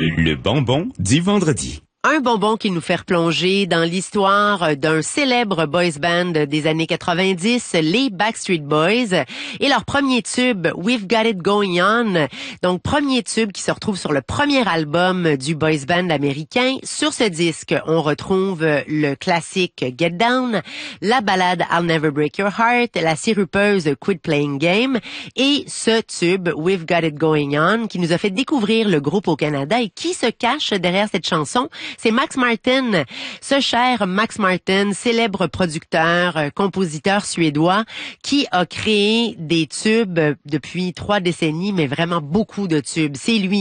Le bonbon du vendredi. Un bonbon qui nous fait replonger dans l'histoire d'un célèbre boys band des années 90, les Backstreet Boys, et leur premier tube, We've Got It Going On. Donc, premier tube qui se retrouve sur le premier album du boys band américain. Sur ce disque, on retrouve le classique Get Down, la ballade I'll Never Break Your Heart, la sirupeuse Quit Playing Game, et ce tube, We've Got It Going On, qui nous a fait découvrir le groupe au Canada et qui se cache derrière cette chanson. C'est Max Martin, ce cher Max Martin, célèbre producteur, compositeur suédois, qui a créé des tubes depuis 3 décennies, mais vraiment beaucoup de tubes. C'est lui